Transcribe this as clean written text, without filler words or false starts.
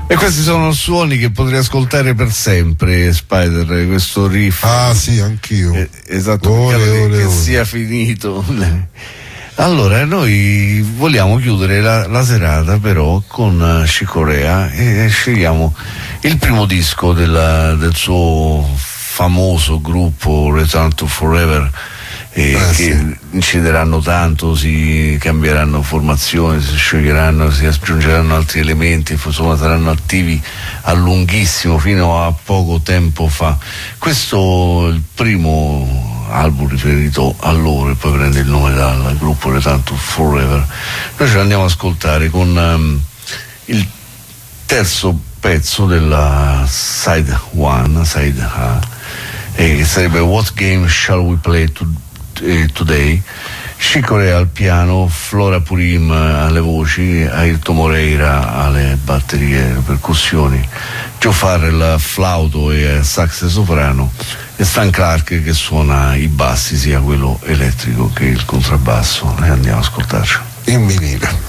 E questi sono suoni che potrei ascoltare per sempre, Spider, questo riff. Ah sì, anch'io. Esatto, ore. Sia finito. Allora, noi vogliamo chiudere la serata però con Chick Corea e scegliamo il primo disco del suo famoso gruppo Return to Forever, che incideranno tanto, si cambieranno formazioni, si scioglieranno, si aggiungeranno altri elementi, insomma saranno attivi a lunghissimo, fino a poco tempo fa. Questo è il primo album riferito a loro e poi prende il nome dal gruppo Return to Forever. Noi ce l'andiamo ad ascoltare con il terzo pezzo della Side 1, Side A, che sarebbe What Game Shall We Play Today. Chick Corea al piano, Flora Purim alle voci, Airto Moreira alle batterie e percussioni, Joe Farrell flauto e sax soprano e Stan Clark che suona i bassi, sia quello elettrico che il contrabbasso. E andiamo ad ascoltarci in vinile.